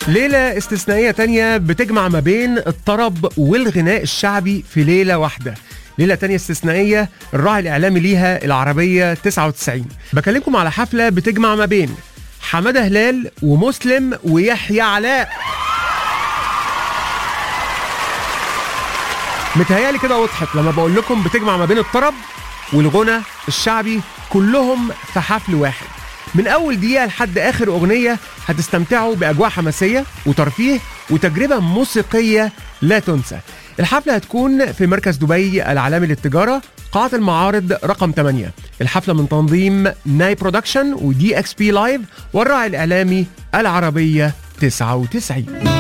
ليلة استثنائية تانية بتجمع ما بين الطرب والغناء الشعبي في ليلة واحدة. ليلة تانية استثنائية الراعي الإعلامي ليها العربية 99. بكلمكم على حفلة بتجمع ما بين حمادة هلال ومسلم ويحيى علاء. متهيالي كده وضحت لما بقول لكم بتجمع ما بين الطرب والغنى الشعبي كلهم في حفل واحد. من أول دقيقة لحد آخر أغنية هتستمتعوا بأجواء حماسية وترفيه وتجربة موسيقية لا تنسى. الحفلة هتكون في مركز دبي العالمي للتجارة، قاعة المعارض رقم 8. الحفلة من تنظيم ناي برودكشن ودي اكس بي لايف والراعي الإعلامي العربية 99.